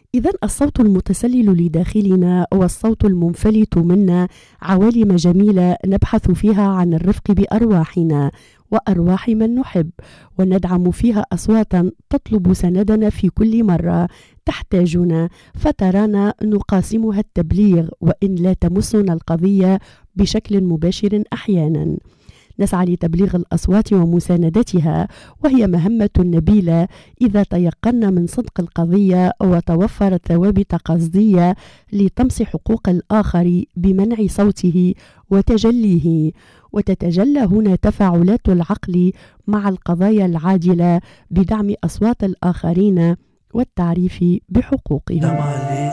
إذن الصوت المتسلل لداخلنا والصوت المنفلت منا عوالم جميلة نبحث فيها عن الرفق بأرواحنا وأرواح من نحب، وندعم فيها أصواتا تطلب سندنا في كل مرة تحتاجنا، فترانا نقاسمها التبليغ وإن لا تمسنا القضية بشكل مباشر أحيانا. نسعى لتبليغ الأصوات ومساندتها، وهي مهمة نبيلة إذا تيقنا من صدق القضية وتوفرت ثوابت قصدية لطمس حقوق الآخر بمنع صوته وتجليه. وتتجلى هنا تفاعلات العقل مع القضايا العاجلة بدعم أصوات الآخرين والتعريف بحقوقهم.